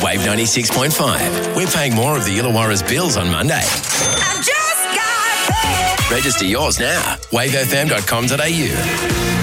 Wave 96.5. We're paying more of the Illawarra's bills on Monday. I just got paid. Register yours now. wavefm.com.au.